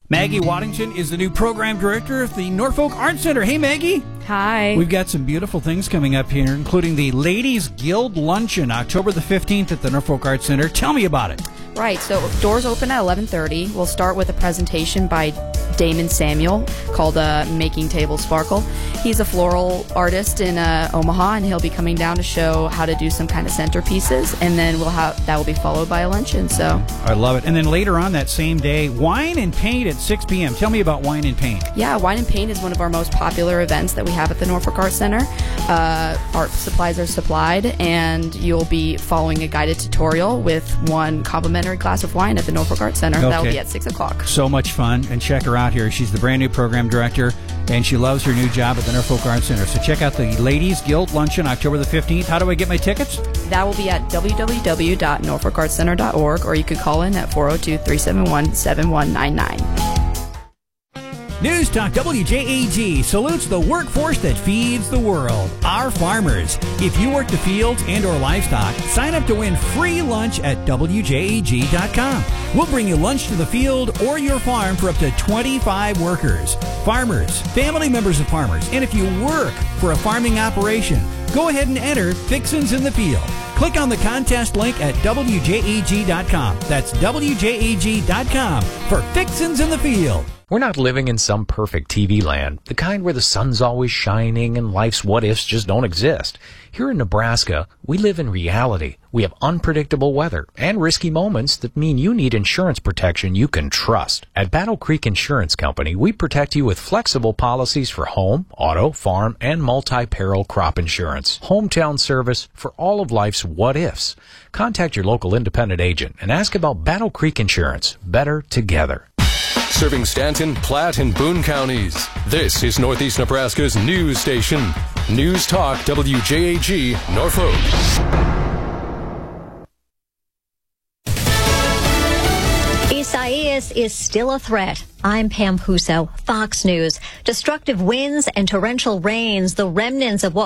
Maggie Waddington is the new program director of the Norfolk Arts Center. Hey, Maggie. Hi. We've got some beautiful things coming up here, including the Ladies Guild Luncheon, October the 15th at the Norfolk Arts Center. Tell me about it. Right, so doors open at 11:30. We'll start with a presentation by Damon Samuel called Making Tables Sparkle. He's a floral artist in Omaha, and he'll be coming down to show how to do some kind of centerpieces, and then that will be followed by a luncheon. So I love it. And then later on that same day, Wine and Paint at 6 p.m. Tell me about Wine and Paint. Yeah, Wine and Paint is one of our most popular events that we have at the Norfolk Arts Center. Art supplies are supplied, and you'll be following a guided tutorial with one complimentary glass of wine at the Norfolk Arts Center. Okay. That will be at 6 o'clock. So much fun, and check her out here. She's the brand new program director, and she loves her new job at the Norfolk Arts Center. So check out the Ladies Guild Luncheon, October the 15th. How do I get my tickets? That will be at www.norfolkartscenter.org, or you could call in at 402-371-7199. News Talk WJAG salutes the workforce that feeds the world, our farmers. If you work the fields and or livestock, sign up to win free lunch at WJAG.com. We'll bring you lunch to the field or your farm for up to 25 workers. Farmers, family members of farmers, and if you work for a farming operation, go ahead and enter Fixins in the Field. Click on the contest link at WJAG.com. That's WJAG.com for Fixins in the Field. We're not living in some perfect TV land, the kind where the sun's always shining and life's what-ifs just don't exist. Here in Nebraska, we live in reality. We have unpredictable weather and risky moments that mean you need insurance protection you can trust. At Battle Creek Insurance Company, we protect you with flexible policies for home, auto, farm, and multi-peril crop insurance. Hometown service for all of life's what-ifs. Contact your local independent agent and ask about Battle Creek Insurance. Better together. Serving Stanton, Platte, and Boone counties. This is Northeast Nebraska's news station. News Talk WJAG, Norfolk. Isaias is still a threat. I'm Pam Puso, Fox News. Destructive winds and torrential rains, the remnants of what